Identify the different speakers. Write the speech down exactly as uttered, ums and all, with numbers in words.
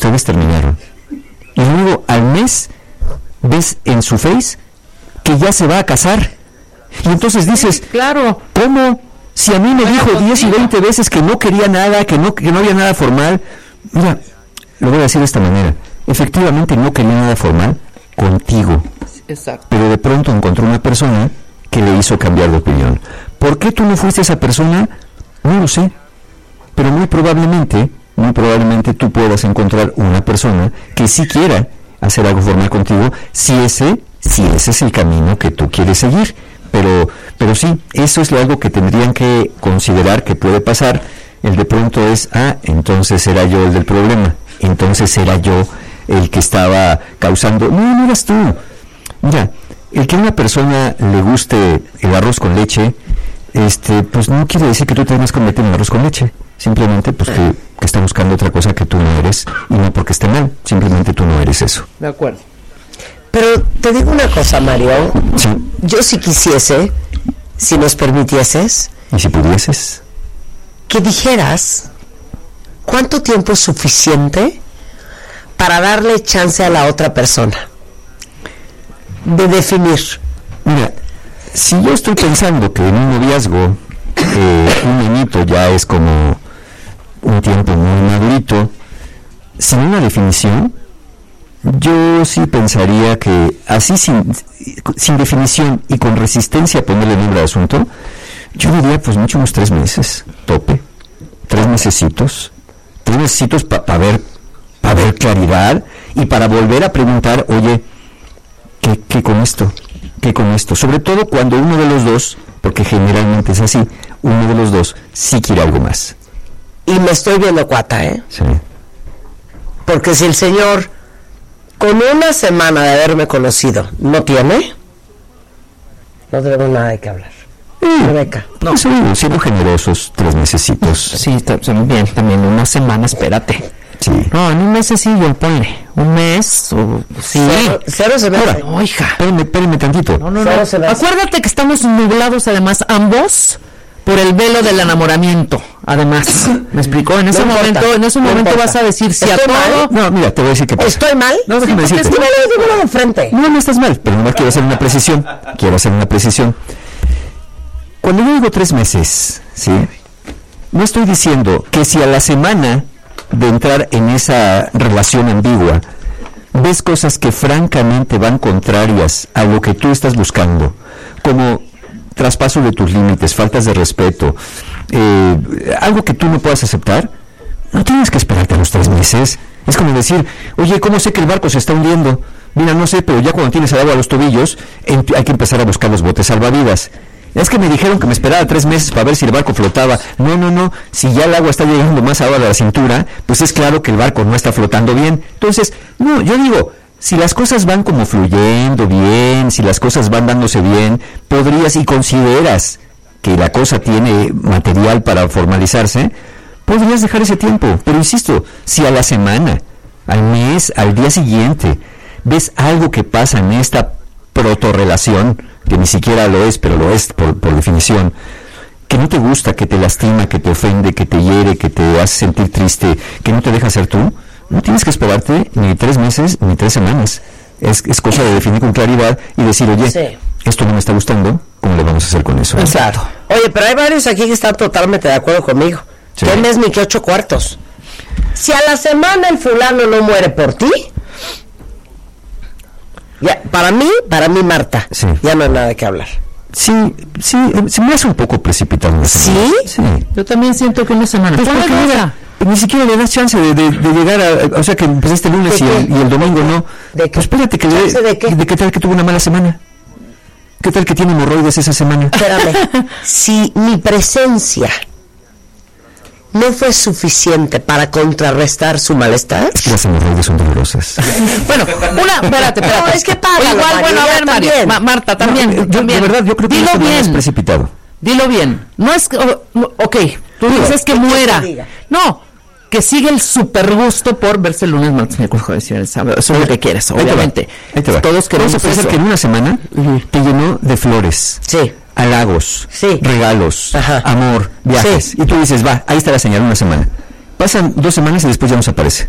Speaker 1: ustedes terminaron. Y luego al mes ves en su face que ya se va a casar. Y entonces dices,
Speaker 2: sí, claro,
Speaker 1: ¿cómo? Si a mí me dijo diez y veinte veces que no quería nada, que no, que no había nada formal. Mira, lo voy a decir de esta manera. Efectivamente no quería nada formal contigo.
Speaker 2: Exacto.
Speaker 1: Pero de pronto encontró una persona que le hizo cambiar de opinión. ¿Por qué tú no fuiste esa persona? No lo sé. Pero muy probablemente, muy probablemente tú puedas encontrar una persona que sí quiera hacer algo formal contigo, si ese, si ese es el camino que tú quieres seguir. Pero, pero sí, eso es algo que tendrían que considerar que puede pasar. El de pronto es, ah, entonces era yo el del problema, entonces era yo el que estaba causando. No, no eras tú. Mira, el que a una persona le guste el arroz con leche, este, pues no quiere decir que tú te debas convertir en arroz con leche. Simplemente, pues que, que está buscando otra cosa que tú no eres, y no porque esté mal, simplemente tú no eres eso.
Speaker 2: De acuerdo.
Speaker 3: Pero te digo una cosa, Mario.
Speaker 1: Sí.
Speaker 3: Yo si quisiese, si nos permitieses,
Speaker 1: ¿Y si pudieses?
Speaker 3: que dijeras cuánto tiempo es suficiente para darle chance a la otra persona de definir.
Speaker 1: Mira, si yo estoy pensando que en un noviazgo eh, un añito ya es como un tiempo muy madurito, sin una definición, yo sí pensaría que así sin, sin definición y con resistencia a ponerle nombre al asunto, yo diría pues mucho unos tres meses, tope, tres mesecitos, tres mesecitos para pa ver, para ver claridad y para volver a preguntar, oye, ¿qué, qué con esto? ¿Qué con esto? Sobre todo cuando uno de los dos, porque generalmente es así, uno de los dos sí quiere algo más.
Speaker 3: Y me estoy viendo cuata, ¿eh?
Speaker 1: Sí.
Speaker 3: Porque si el señor, con una semana de haberme conocido, no tiene, no tenemos nada de qué hablar.
Speaker 1: Mm.
Speaker 3: Rebeca.
Speaker 1: No, sí, siendo generosos, tres mesecitos.
Speaker 2: Sí, está bien, también una semana, espérate.
Speaker 1: Sí.
Speaker 2: No, en un mesecillo, ponle. Un mes, o sí.
Speaker 3: Cero, cero se ve.
Speaker 1: Ahora,
Speaker 2: No, hija.
Speaker 1: Espérame, espérame tantito.
Speaker 2: No, no,
Speaker 3: Cero
Speaker 2: no.
Speaker 3: se ve.
Speaker 2: Acuérdate que estamos nublados, además, ambos, por el velo del enamoramiento. Además, ¿me explicó? En ese
Speaker 3: No
Speaker 2: momento,
Speaker 3: importa,
Speaker 2: en ese
Speaker 3: no
Speaker 2: momento
Speaker 3: importa.
Speaker 2: vas a decir sí a
Speaker 3: Estoy
Speaker 2: todo.
Speaker 3: mal.
Speaker 1: No, mira, te voy a decir qué pasa.
Speaker 3: ¿Estoy mal?
Speaker 1: No, déjame
Speaker 3: Sí, porque
Speaker 1: decirte.
Speaker 3: es que me lo digo de frente.
Speaker 1: No, no estás mal, pero no quiero hacer una precisión. Quiero hacer una precisión. Cuando yo digo tres meses, ¿sí? No estoy diciendo que si a la semana de entrar en esa relación ambigua ves cosas que francamente van contrarias a lo que tú estás buscando, como traspaso de tus límites, faltas de respeto, eh, algo que tú no puedas aceptar, no tienes que esperarte a los tres meses. Es como decir, oye, ¿cómo sé que el barco se está hundiendo? Mira, no sé, pero ya cuando tienes el agua a los tobillos, en, hay que empezar a buscar los botes salvavidas. Es que me dijeron que me esperara tres meses para ver si el barco flotaba. No, no, no, si ya el agua está llegando más agua de la cintura, pues es claro que el barco no está flotando bien. Entonces, no, yo digo, si las cosas van como fluyendo bien, si las cosas van dándose bien, podrías y consideras que la cosa tiene material para formalizarse, podrías dejar ese tiempo. Pero insisto, si a la semana, al mes, al día siguiente, ves algo que pasa en esta protorrelación, que ni siquiera lo es, pero lo es por, por definición, que no te gusta, que te lastima, que te ofende, que te hiere, que te hace sentir triste, que no te deja ser tú, no tienes que esperarte ni tres meses ni tres semanas. Es, es cosa de definir con claridad y decir, oye,
Speaker 3: Sí.
Speaker 1: esto no me está gustando, ¿cómo le vamos a hacer con eso?
Speaker 3: Exacto. Oye, pero hay varios aquí que están totalmente de acuerdo conmigo.
Speaker 1: Sí.
Speaker 3: ¿Qué mes ni qué ocho cuartos? Si a la semana el fulano no muere por ti, ya, para mí, para mí, Marta,
Speaker 1: Sí.
Speaker 3: ya no hay nada que hablar.
Speaker 1: Sí, sí, eh, se me hace un poco precipitado. una
Speaker 3: ¿Sí?
Speaker 1: semana. Sí.
Speaker 2: Yo también siento que una semana.
Speaker 1: Pues
Speaker 2: Ponle
Speaker 1: porque
Speaker 2: dos.
Speaker 1: mira, ni siquiera le das chance de, de, de llegar a, o sea que empezaste el lunes
Speaker 3: ¿De
Speaker 1: y el,
Speaker 3: qué?
Speaker 1: y el domingo no.
Speaker 3: ¿De qué?
Speaker 1: Pues espérate que
Speaker 3: ¿Chance
Speaker 1: le,
Speaker 3: de qué?
Speaker 1: de qué tal que tuvo una mala semana. ¿Qué tal que tiene hemorroides esa semana?
Speaker 3: Espérame, si mi presencia no fue suficiente para contrarrestar su malestar,
Speaker 1: Es que las hemorroides son dolorosas.
Speaker 2: Bueno, una, espérate, espérate.
Speaker 3: No, es que págalo,
Speaker 2: Igual,
Speaker 3: Mario,
Speaker 2: bueno, a
Speaker 3: ya
Speaker 2: ver, Mario,
Speaker 3: también.
Speaker 2: Ma- Marta, también.
Speaker 1: No, yo,
Speaker 2: también.
Speaker 1: de verdad, yo creo que
Speaker 2: Dilo
Speaker 1: esta semana es
Speaker 2: bien.
Speaker 1: precipitado.
Speaker 2: Dilo bien. No es que, oh, no, ok, tú
Speaker 3: Dilo,
Speaker 2: dices que
Speaker 3: ¿qué quieres
Speaker 2: muera.
Speaker 3: que diga?
Speaker 2: No, que sigue el super gusto por verse el lunes, martes, miércoles, jueves, viernes, sábado. Eso es lo que quieres,
Speaker 1: Ahí te va,
Speaker 2: obviamente.
Speaker 1: ahí te va.
Speaker 2: Todos queremos
Speaker 1: Vamos a pensar
Speaker 2: eso.
Speaker 1: que en una semana te llenó de flores,
Speaker 3: sí,
Speaker 1: halagos,
Speaker 3: Sí.
Speaker 1: regalos,
Speaker 3: Ajá.
Speaker 1: amor, viajes.
Speaker 3: Sí.
Speaker 1: Y tú dices, va, ahí está la señal, una semana. Pasan dos semanas y después ya nos aparece.